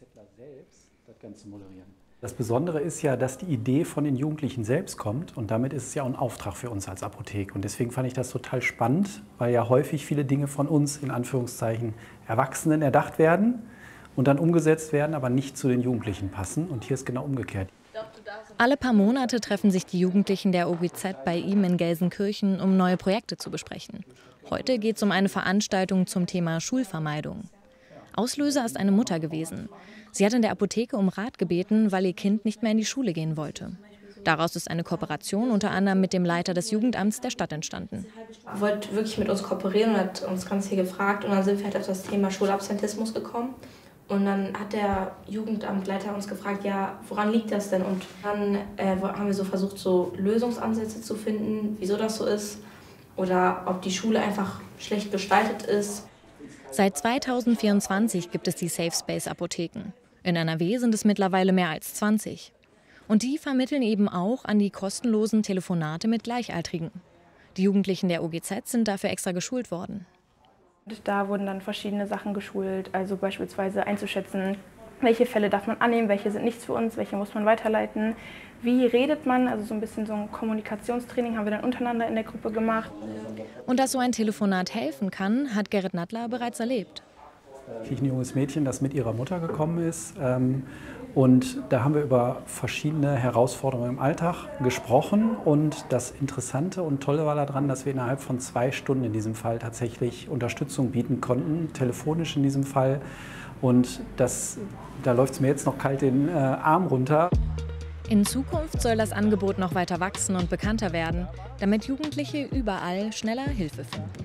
S6: Das Besondere ist ja, dass die Idee von den Jugendlichen selbst kommt und damit ist es ja auch ein Auftrag für uns als Apotheke. Und deswegen fand ich das total spannend, weil ja häufig viele Dinge von uns, in Anführungszeichen, Erwachsenen erdacht werden und dann umgesetzt werden, aber nicht zu den Jugendlichen passen. Und hier ist genau umgekehrt.
S1: Alle paar Monate treffen sich die Jugendlichen der OGZ bei ihm in Gelsenkirchen, um neue Projekte zu besprechen. Heute geht es um eine Veranstaltung zum Thema Schulvermeidung. Auslöser ist eine Mutter gewesen. Sie hat in der Apotheke um Rat gebeten, weil ihr Kind nicht mehr in die Schule gehen wollte. Daraus ist eine Kooperation unter anderem mit dem Leiter des Jugendamts der Stadt entstanden.
S5: Er wollte wirklich mit uns kooperieren und hat uns ganz viel gefragt. Und dann sind wir halt auf das Thema Schulabsentismus gekommen. Und dann hat der Jugendamtleiter uns gefragt, ja, woran liegt das denn? Und dann haben wir so versucht, so Lösungsansätze zu finden, wieso das so ist. Oder ob die Schule einfach schlecht gestaltet ist.
S1: Seit 2024 gibt es die Safe Space Apotheken. In NRW sind es mittlerweile mehr als 20. Und die vermitteln eben auch an die kostenlosen Telefonate mit Gleichaltrigen. Die Jugendlichen der OGZ sind dafür extra geschult worden.
S3: Da wurden dann verschiedene Sachen geschult, also beispielsweise einzuschätzen, welche Fälle darf man annehmen, welche sind nichts für uns, welche muss man weiterleiten. Wie redet man, also so ein bisschen so ein Kommunikationstraining haben wir dann untereinander in der Gruppe gemacht.
S1: Und dass so ein Telefonat helfen kann, hat Gerrit Nattler bereits erlebt.
S6: Ich ein junges Mädchen, das mit ihrer Mutter gekommen ist. Und da haben wir über verschiedene Herausforderungen im Alltag gesprochen. Und das Interessante und Tolle war daran, dass wir innerhalb von 2 Stunden in diesem Fall tatsächlich Unterstützung bieten konnten, telefonisch in diesem Fall. Und da läuft es mir jetzt noch kalt den Arm runter.
S1: In Zukunft soll das Angebot noch weiter wachsen und bekannter werden, damit Jugendliche überall schneller Hilfe finden.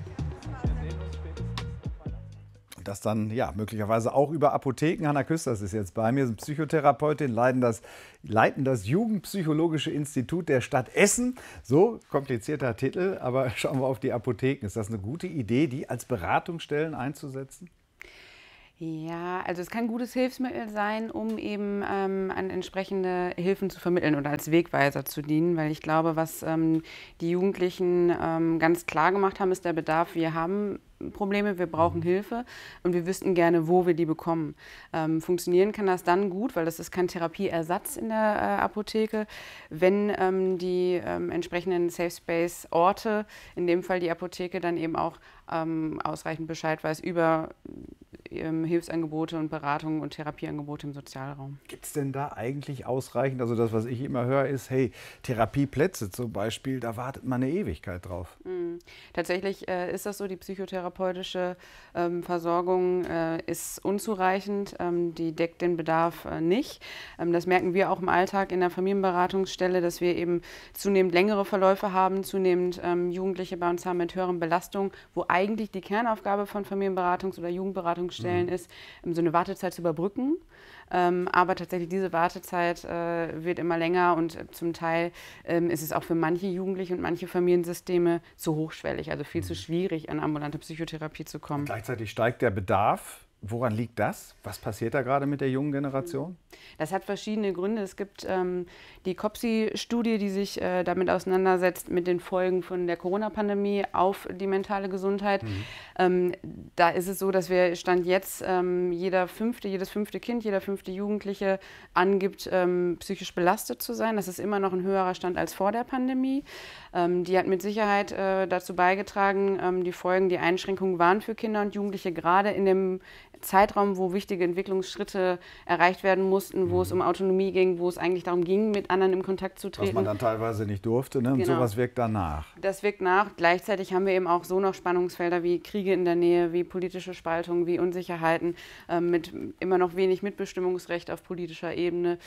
S12: Das dann ja möglicherweise auch über Apotheken. Hanna Küsters ist jetzt bei mir, ist Psychotherapeutin, leiten das Jugendpsychologische Institut der Stadt Essen. So komplizierter Titel, aber schauen wir auf die Apotheken. Ist das eine gute Idee, die als Beratungsstellen einzusetzen?
S4: Ja, also es kann ein gutes Hilfsmittel sein, um eben an entsprechende Hilfen zu vermitteln oder als Wegweiser zu dienen, weil ich glaube, was die Jugendlichen ganz klar gemacht haben, ist der Bedarf. Wir haben Probleme, wir brauchen Hilfe und wir wüssten gerne, wo wir die bekommen. Funktionieren kann das dann gut, weil das ist kein Therapieersatz in der Apotheke, wenn die entsprechenden Safe Space Orte, in dem Fall die Apotheke, dann eben auch ausreichend Bescheid weiß über Hilfsangebote und Beratungen und Therapieangebote im Sozialraum.
S12: Gibt es denn da eigentlich ausreichend? Also das, was ich immer höre, ist, hey, Therapieplätze zum Beispiel, da wartet man eine Ewigkeit drauf.
S4: Tatsächlich ist das so, die psychotherapeutische Versorgung ist unzureichend, die deckt den Bedarf nicht. Das merken wir auch im Alltag in der Familienberatungsstelle, dass wir eben zunehmend längere Verläufe haben, zunehmend Jugendliche bei uns haben mit höheren Belastungen, wo eigentlich die Kernaufgabe von Familienberatungs- oder Jugendberatungsstellen ist, so eine Wartezeit zu überbrücken. Aber tatsächlich diese Wartezeit wird immer länger und zum Teil ist es auch für manche Jugendliche und manche Familiensysteme zu hochschwellig, also viel zu schwierig, an ambulante Psychotherapie zu kommen.
S12: Gleichzeitig steigt der Bedarf. Woran liegt das? Was passiert da gerade mit der jungen Generation?
S4: Das hat verschiedene Gründe. Es gibt die COPSI-Studie, die sich damit auseinandersetzt, mit den Folgen von der Corona-Pandemie auf die mentale Gesundheit. Da ist es so, dass wir Stand jetzt jedes fünfte Kind, jeder fünfte Jugendliche angibt, psychisch belastet zu sein. Das ist immer noch ein höherer Stand als vor der Pandemie. Die hat mit Sicherheit dazu beigetragen, die Folgen, die Einschränkungen waren für Kinder und Jugendliche, gerade in dem Zeitraum, wo wichtige Entwicklungsschritte erreicht werden mussten, wo es um Autonomie ging, wo es eigentlich darum ging, mit anderen in Kontakt zu treten.
S12: Was man dann teilweise nicht durfte, ne? Und
S4: Genau.
S12: Sowas wirkt danach.
S4: Das wirkt nach. Gleichzeitig haben wir eben auch so noch Spannungsfelder wie Kriege in der Nähe, wie politische Spaltungen, wie Unsicherheiten, mit immer noch wenig Mitbestimmungsrecht auf politischer Ebene.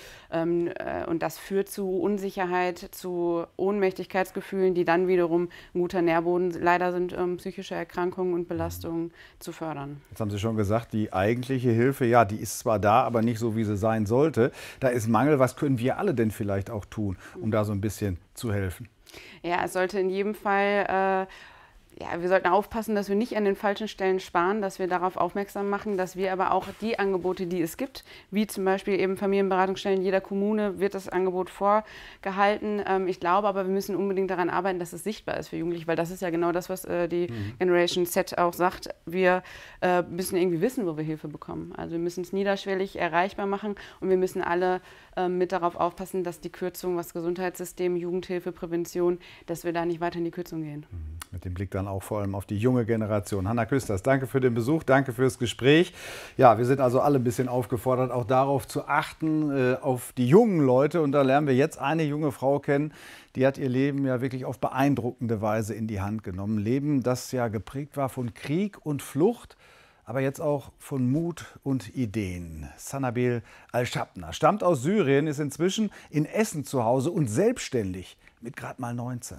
S4: Und das führt zu Unsicherheit, zu Ohnmächtigkeitsgefühlen, die dann wiederum ein guter Nährboden leider sind, psychische Erkrankungen und Belastungen zu fördern.
S12: Jetzt haben Sie schon gesagt, die eigentliche Hilfe, ja, die ist zwar da, aber nicht so, wie sie sein sollte. Da ist Mangel. Was können wir alle denn vielleicht auch tun, um da so ein bisschen zu helfen?
S4: Ja, es sollte in jedem Fall wir sollten aufpassen, dass wir nicht an den falschen Stellen sparen, dass wir darauf aufmerksam machen, dass wir aber auch die Angebote, die es gibt, wie zum Beispiel eben Familienberatungsstellen in jeder Kommune, wird das Angebot vorgehalten. Ich glaube aber, wir müssen unbedingt daran arbeiten, dass es sichtbar ist für Jugendliche, weil das ist ja genau das, was die Generation Z auch sagt. Wir müssen irgendwie wissen, wo wir Hilfe bekommen. Also wir müssen es niederschwellig erreichbar machen und wir müssen alle mit darauf aufpassen, dass die Kürzung, was Gesundheitssystem, Jugendhilfe, Prävention, dass wir da nicht weiter in die Kürzung gehen.
S12: Mit dem Blick dann auch vor allem auf die junge Generation. Hanna Küsters, danke für den Besuch, danke fürs Gespräch. Ja, wir sind also alle ein bisschen aufgefordert, auch darauf zu achten, auf die jungen Leute. Und da lernen wir jetzt eine junge Frau kennen, die hat ihr Leben ja wirklich auf beeindruckende Weise in die Hand genommen. Leben, das ja geprägt war von Krieg und Flucht, aber jetzt auch von Mut und Ideen. Sanabil Al-Shabna stammt aus Syrien, ist inzwischen in Essen zu Hause und selbstständig mit gerade mal 19.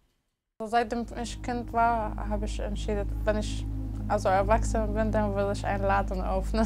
S9: Seitdem ich Kind war, habe ich entschieden, wenn ich erwachsen bin, dann will ich einen Laden öffnen.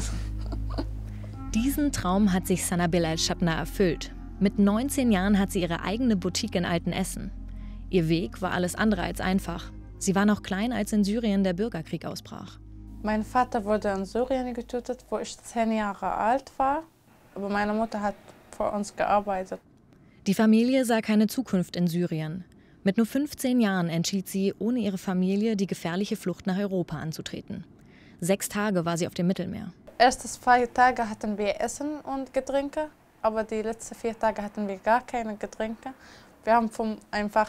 S1: Diesen Traum hat sich Sanabil Al-Shabna erfüllt. Mit 19 Jahren hat sie ihre eigene Boutique in Altenessen. Ihr Weg war alles andere als einfach. Sie war noch klein, als in Syrien der Bürgerkrieg ausbrach.
S9: Mein Vater wurde in Syrien getötet, wo ich 10 Jahre alt war. Aber meine Mutter hat für uns gearbeitet.
S1: Die Familie sah keine Zukunft in Syrien. Mit nur 15 Jahren entschied sie, ohne ihre Familie die gefährliche Flucht nach Europa anzutreten. 6 Tage war sie auf dem Mittelmeer.
S9: Erste 2 Tage hatten wir Essen und Getränke, aber die letzten 4 Tage hatten wir gar keine Getränke. Wir haben einfach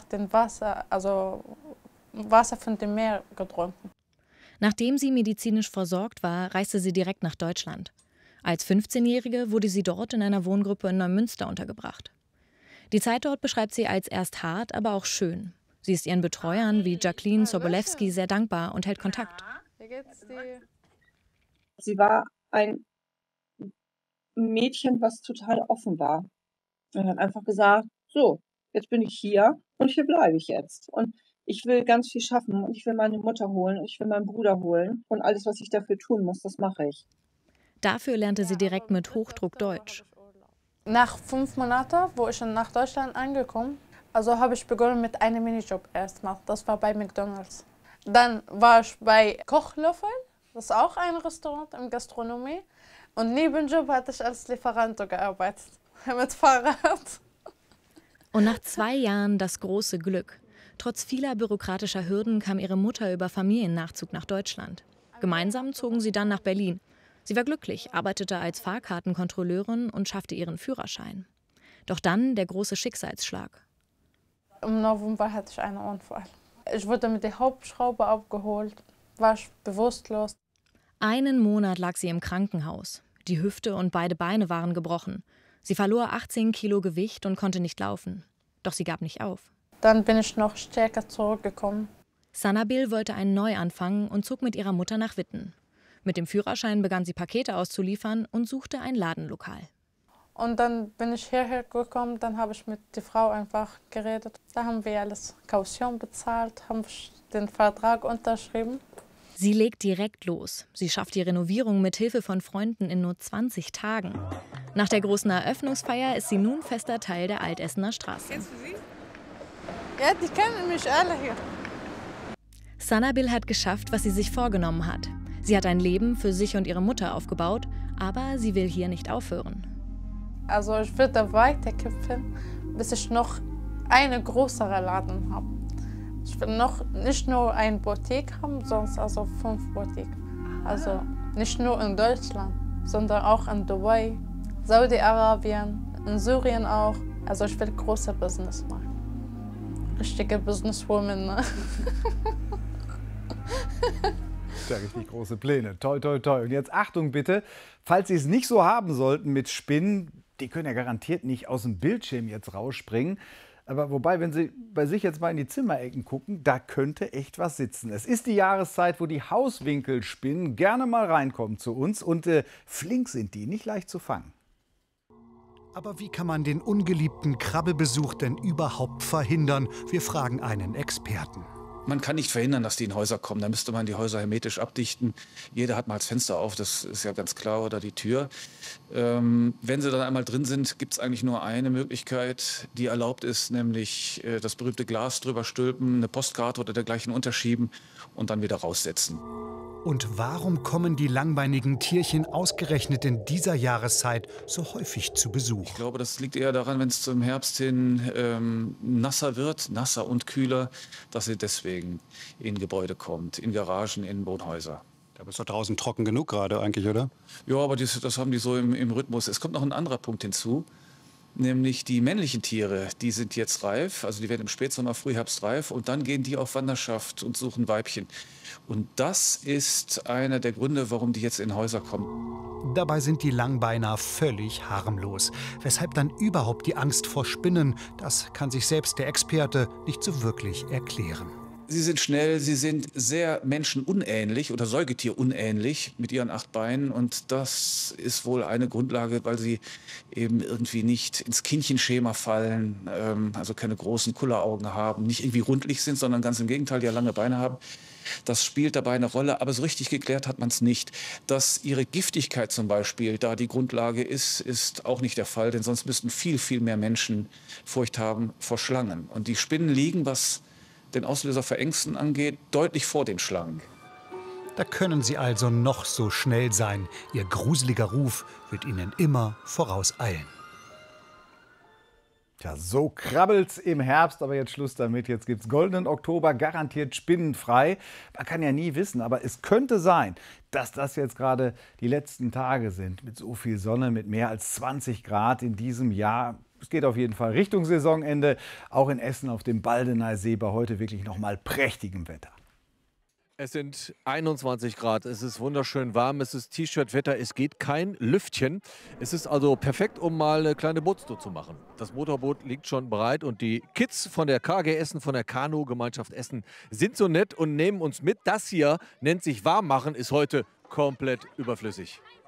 S9: Wasser von dem Meer getrunken.
S1: Nachdem sie medizinisch versorgt war, reiste sie direkt nach Deutschland. Als 15-Jährige wurde sie dort in einer Wohngruppe in Neumünster untergebracht. Die Zeit dort beschreibt sie als erst hart, aber auch schön. Sie ist ihren Betreuern wie Jacqueline Sobolewski sehr dankbar und hält Kontakt.
S9: Wie geht's dir?
S10: Sie war ein
S2: ein Mädchen, was total offen war. Und hat einfach gesagt, so, jetzt bin ich hier und hier bleibe ich jetzt. Und ich will ganz viel schaffen und ich will meine Mutter holen und ich will meinen Bruder holen. Und alles, was ich dafür tun muss, das mache ich.
S1: Dafür lernte sie direkt mit Hochdruck Deutsch.
S9: Nach 5 Monaten, wo ich nach Deutschland angekommen, also habe ich begonnen mit einem Minijob erstmal. Das war bei McDonald's. Dann war ich bei Kochlöffel, das ist auch ein Restaurant in Gastronomie. Und Nebenjob hatte ich als Lieferant gearbeitet, mit Fahrrad.
S1: Und nach 2 Jahren das große Glück. Trotz vieler bürokratischer Hürden kam ihre Mutter über Familiennachzug nach Deutschland. Gemeinsam zogen sie dann nach Berlin. Sie war glücklich, arbeitete als Fahrkartenkontrolleurin und schaffte ihren Führerschein. Doch dann der große Schicksalsschlag.
S9: Im November hatte ich einen Unfall. Ich wurde mit der Hauptschraube abgeholt, war ich bewusstlos.
S1: 1 Monat lag sie im Krankenhaus. Die Hüfte und beide Beine waren gebrochen. Sie verlor 18 Kilo Gewicht und konnte nicht laufen. Doch sie gab nicht auf.
S9: Dann bin ich noch stärker zurückgekommen.
S1: Sanabil wollte einen Neuanfang und zog mit ihrer Mutter nach Witten. Mit dem Führerschein begann sie Pakete auszuliefern und suchte ein Ladenlokal.
S9: Und dann bin ich hierher gekommen, dann habe ich mit der Frau einfach geredet. Da haben wir alles Kaution bezahlt, haben den Vertrag unterschrieben.
S1: Sie legt direkt los. Sie schafft die Renovierung mit Hilfe von Freunden in nur 20 Tagen. Nach der großen Eröffnungsfeier ist sie nun fester Teil der Altessener Straße.
S9: Kennst du sie? Ja, die kennen mich alle hier.
S1: Sanabil hat geschafft, was sie sich vorgenommen hat. Sie hat ein Leben für sich und ihre Mutter aufgebaut, aber sie will hier nicht aufhören.
S9: Also ich würde weiterkämpfen, bis ich noch einen größeren Laden habe. Ich will noch nicht nur eine Boutique haben, sondern also 5 Boutiquen. Also nicht nur in Deutschland, sondern auch in Dubai, Saudi-Arabien, in Syrien auch. Also ich will große Business machen. Richtige Businesswoman, ne?
S12: Ja, richtig große Pläne. Toi, toi, toi. Und jetzt Achtung bitte, falls Sie es nicht so haben sollten mit Spinnen, die können ja garantiert nicht aus dem Bildschirm jetzt rausspringen. Aber wobei, wenn Sie bei sich jetzt mal in die Zimmerecken gucken, da könnte echt was sitzen. Es ist die Jahreszeit, wo die Hauswinkelspinnen gerne mal reinkommen zu uns. Und flink sind die, nicht leicht zu fangen.
S8: Aber wie kann man den ungeliebten Krabbelbesuch denn überhaupt verhindern? Wir fragen einen Experten.
S10: Man kann nicht verhindern, dass die in Häuser kommen. Da müsste man die Häuser hermetisch abdichten. Jeder hat mal das Fenster auf, das ist ja ganz klar, oder die Tür. Wenn sie dann einmal drin sind, gibt es eigentlich nur eine Möglichkeit, die erlaubt ist, nämlich das berühmte Glas drüber stülpen, eine Postkarte oder dergleichen unterschieben und dann wieder raussetzen.
S8: Und warum kommen die langbeinigen Tierchen ausgerechnet in dieser Jahreszeit so häufig zu Besuch?
S10: Ich glaube, das liegt eher daran, wenn es zum Herbst hin nasser wird, nasser und kühler, dass sie deswegen in Gebäude kommt, in Garagen, in Wohnhäuser.
S8: Aber ist doch draußen trocken genug gerade eigentlich, oder?
S10: Ja, aber das haben die so im Rhythmus. Es kommt noch ein anderer Punkt hinzu, nämlich die männlichen Tiere, die sind jetzt reif, also die werden im Spätsommer, Frühherbst reif und dann gehen die auf Wanderschaft und suchen Weibchen. Und das ist einer der Gründe, warum die jetzt in Häuser kommen.
S8: Dabei sind die Langbeiner völlig harmlos. Weshalb dann überhaupt die Angst vor Spinnen, das kann sich selbst der Experte nicht so wirklich erklären.
S10: Sie sind schnell, sie sind sehr menschenunähnlich oder säugetierunähnlich mit ihren 8 Beinen. Und das ist wohl eine Grundlage, weil sie eben irgendwie nicht ins Kindchenschema fallen, also keine großen Kulleraugen haben, nicht irgendwie rundlich sind, sondern ganz im Gegenteil, die ja lange Beine haben. Das spielt dabei eine Rolle, aber so richtig geklärt hat man es nicht. Dass ihre Giftigkeit zum Beispiel da die Grundlage ist, ist auch nicht der Fall, denn sonst müssten viel, viel mehr Menschen Furcht haben vor Schlangen. Und die Spinnen liegen, was den Auslöser für Ängsten angeht, deutlich vor den Schlangen.
S8: Da können sie also noch so schnell sein. Ihr gruseliger Ruf wird ihnen immer vorauseilen.
S12: Tja, so krabbelt's im Herbst, aber jetzt Schluss damit. Jetzt gibt's goldenen Oktober, garantiert spinnenfrei. Man kann ja nie wissen, aber es könnte sein, dass das jetzt gerade die letzten Tage sind. Mit so viel Sonne, mit mehr als 20 Grad in diesem Jahr. Es geht auf jeden Fall Richtung Saisonende. Auch in Essen auf dem Baldeneysee bei heute wirklich noch mal prächtigem Wetter.
S11: Es sind 21 Grad, es ist wunderschön warm, es ist T-Shirt-Wetter, es geht kein Lüftchen. Es ist also perfekt, um mal eine kleine Bootstour zu machen. Das Motorboot liegt schon bereit und die Kids von der KG Essen, von der Kanu-Gemeinschaft Essen, sind so nett und nehmen uns mit. Das hier nennt sich Warmmachen, ist heute komplett überflüssig.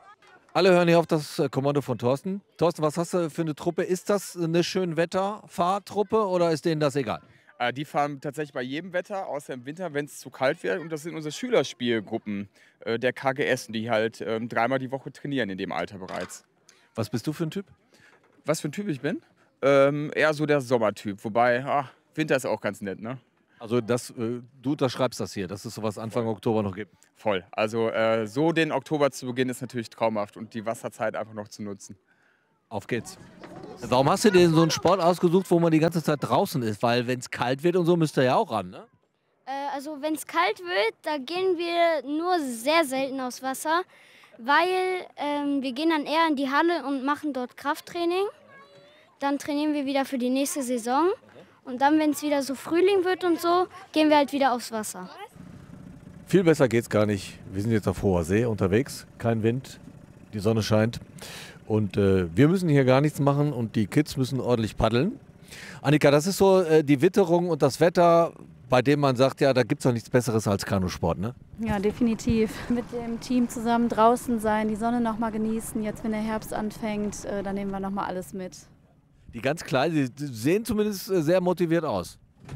S11: Alle hören hier auf das Kommando von Thorsten. Thorsten, was hast du für eine Truppe? Ist das eine Schönwetter-Fahrtruppe oder ist denen das egal?
S14: Die fahren tatsächlich bei jedem Wetter, außer im Winter, wenn es zu kalt wird. Und das sind unsere Schülerspielgruppen der KGS, die halt 3-mal die Woche trainieren in dem Alter bereits.
S11: Was bist du für ein Typ?
S14: Was für ein Typ ich bin? Eher so der Sommertyp. Wobei, Winter ist auch ganz nett, ne?
S11: Also du unterschreibst das hier, dass es sowas Anfang Oktober noch gibt?
S14: Voll. Also so den Oktober zu beginnen ist natürlich traumhaft und die Wasserzeit einfach noch zu nutzen.
S11: Auf geht's. Warum hast du dir so einen Sport ausgesucht, wo man die ganze Zeit draußen ist? Weil wenn es kalt wird und so, müsst ihr ja auch ran, ne?
S15: Also wenn es kalt wird, da gehen wir nur sehr selten aufs Wasser, weil wir gehen dann eher in die Halle und machen dort Krafttraining. Dann trainieren wir wieder für die nächste Saison. Und dann, wenn es wieder so Frühling wird und so, gehen wir halt wieder aufs Wasser.
S11: Viel besser geht's gar nicht. Wir sind jetzt auf hoher See unterwegs, kein Wind, die Sonne scheint. Und wir müssen hier gar nichts machen und die Kids müssen ordentlich paddeln. Annika, das ist so die Witterung und das Wetter, bei dem man sagt, ja, da gibt es doch nichts Besseres als Kanusport, ne?
S16: Ja, definitiv. Mit dem Team zusammen draußen sein, die Sonne noch mal genießen. Jetzt, wenn der Herbst anfängt, dann nehmen wir noch mal alles mit.
S11: Die ganz Kleinen, die sehen zumindest sehr motiviert aus.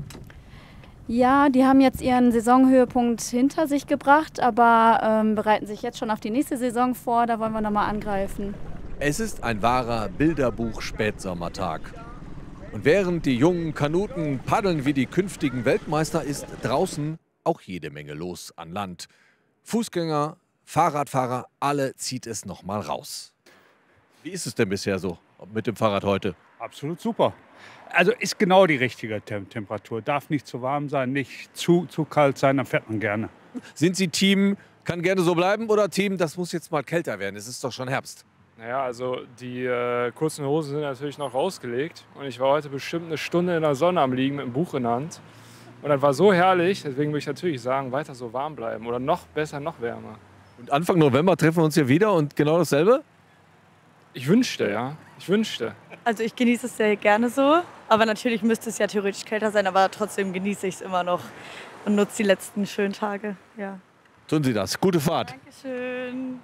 S16: Ja, die haben jetzt ihren Saisonhöhepunkt hinter sich gebracht, aber bereiten sich jetzt schon auf die nächste Saison vor. Da wollen wir noch mal angreifen.
S11: Es ist ein wahrer Bilderbuch-Spätsommertag. Und während die jungen Kanuten paddeln wie die künftigen Weltmeister, ist draußen auch jede Menge los an Land. Fußgänger, Fahrradfahrer, alle zieht es noch mal raus. Wie ist es denn bisher so mit dem Fahrrad heute?
S17: Absolut super. Also ist genau die richtige Temperatur. Darf nicht zu warm sein, nicht zu kalt sein, dann fährt man gerne.
S11: Sind Sie Team, kann gerne so bleiben, oder Team, das muss jetzt mal kälter werden? Es ist doch schon Herbst.
S25: Naja, also die kurzen Hosen sind natürlich noch rausgelegt. Und ich war heute bestimmt eine Stunde in der Sonne am Liegen mit einem Buch in der Hand. Und das war so herrlich, deswegen würde ich natürlich sagen, weiter so warm bleiben. Oder noch besser, noch wärmer.
S11: Und Anfang November treffen wir uns hier wieder und genau dasselbe?
S25: Ich wünschte, ja. Ich wünschte.
S26: Also ich genieße es sehr gerne so, aber natürlich müsste es ja theoretisch kälter sein, aber trotzdem genieße ich es immer noch und nutze die letzten schönen Tage. Ja.
S11: Tun Sie das. Gute Fahrt.
S26: Dankeschön.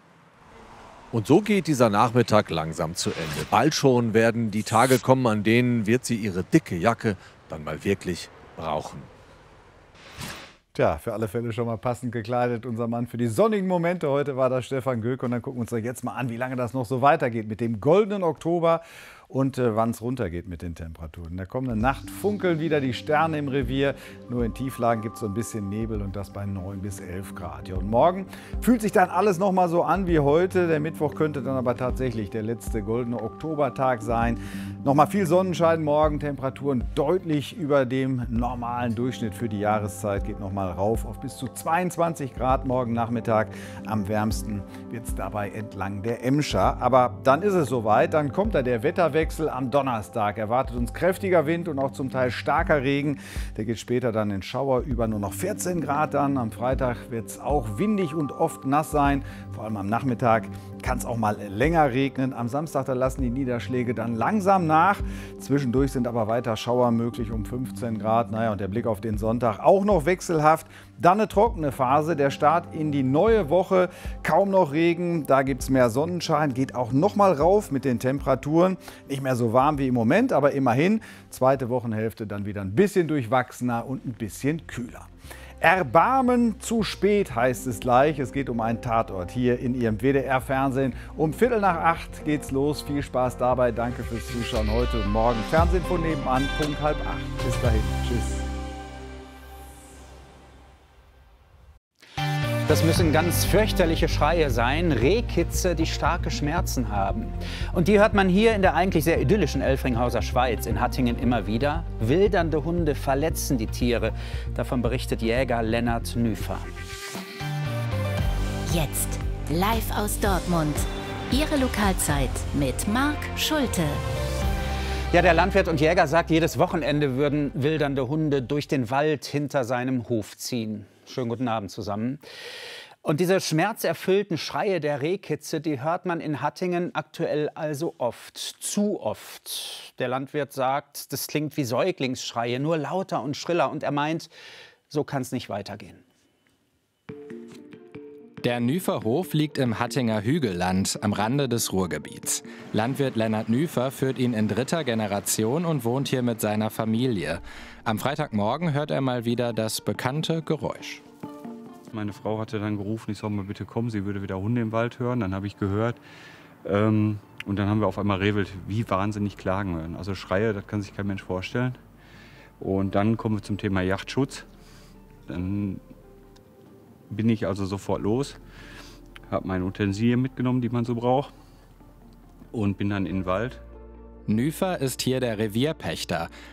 S11: Und so geht dieser Nachmittag langsam zu Ende. Bald schon werden die Tage kommen, an denen wird sie ihre dicke Jacke dann mal wirklich brauchen.
S12: Tja, für alle Fälle schon mal passend gekleidet, unser Mann für die sonnigen Momente. Heute war das Stefan Göke und dann gucken wir uns doch jetzt mal an, wie lange das noch so weitergeht mit dem goldenen Oktober und wann es runtergeht mit den Temperaturen. In der kommenden Nacht funkeln wieder die Sterne im Revier. Nur in Tieflagen gibt es so ein bisschen Nebel und das bei 9 bis 11 Grad. Ja, und morgen fühlt sich dann alles noch mal so an wie heute. Der Mittwoch könnte dann aber tatsächlich der letzte goldene Oktobertag sein. Noch mal viel Sonnenschein morgen, Temperaturen deutlich über dem normalen Durchschnitt für die Jahreszeit. Geht noch mal rauf auf bis zu 22 Grad morgen Nachmittag. Am wärmsten wird es dabei entlang der Emscher. Aber dann ist es soweit, dann kommt da der Wetterwechsel am Donnerstag. Erwartet uns kräftiger Wind und auch zum Teil starker Regen. Der geht später dann in Schauer über, nur noch 14 Grad dann. Am Freitag wird es auch windig und oft nass sein. Vor allem am Nachmittag kann es auch mal länger regnen. Am Samstag, da lassen die Niederschläge dann langsam nach. Zwischendurch sind aber weiter Schauer möglich um 15 Grad. Naja, und der Blick auf den Sonntag auch noch wechselhaft. Dann eine trockene Phase, der Start in die neue Woche. Kaum noch Regen, da gibt es mehr Sonnenschein. Geht auch noch mal rauf mit den Temperaturen. Nicht mehr so warm wie im Moment, aber immerhin. Zweite Wochenhälfte dann wieder ein bisschen durchwachsener und ein bisschen kühler. Erbarmen zu spät heißt es gleich. Es geht um einen Tatort hier in Ihrem WDR-Fernsehen. Um 7:45 geht's los. Viel Spaß dabei. Danke fürs Zuschauen heute und morgen. Fernsehen von nebenan, Punkt 7:30. Bis dahin. Tschüss.
S27: Das müssen ganz fürchterliche Schreie sein, Rehkitze, die starke Schmerzen haben. Und die hört man hier in der eigentlich sehr idyllischen Elfringhauser Schweiz, in Hattingen immer wieder. Wildernde Hunde verletzen die Tiere. Davon berichtet Jäger Lennart Nüfer.
S28: Jetzt live aus Dortmund. Ihre Lokalzeit mit Marc Schulte.
S27: Ja, der Landwirt und Jäger sagt, jedes Wochenende würden wildernde Hunde durch den Wald hinter seinem Hof ziehen. Schönen guten Abend zusammen. Und diese schmerzerfüllten Schreie der Rehkitze, die hört man in Hattingen aktuell also oft, zu oft. Der Landwirt sagt, das klingt wie Säuglingsschreie, nur lauter und schriller. Und er meint, so kann es nicht weitergehen.
S7: Der Nüferhof liegt im Hattinger Hügelland am Rande des Ruhrgebiets. Landwirt Lennart Nüfer führt ihn in 3. Generation und wohnt hier mit seiner Familie. Am Freitagmorgen hört er mal wieder das bekannte Geräusch.
S13: Meine Frau hatte dann gerufen, ich soll mal bitte kommen, sie würde wieder Hunde im Wald hören. Dann habe ich gehört und dann haben wir auf einmal Rehwild wie wahnsinnig klagen hören. Also Schreie, das kann sich kein Mensch vorstellen. Und dann kommen wir zum Thema Jagdschutz. Dann bin ich also sofort los, habe meine Utensilien mitgenommen, die man so braucht, und bin dann in den Wald.
S7: Nüfer ist hier der Revierpächter.